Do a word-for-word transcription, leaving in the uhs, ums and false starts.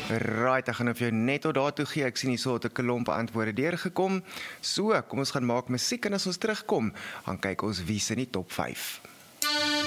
Right, ek gaan nou vir jou net tot daartoe gee. Ek sien hier so 'n klomp antwoorde deurgekom. So, kom ons gaan maak musiek en as ons terugkom, dan kyk ons wie se in die top vyf.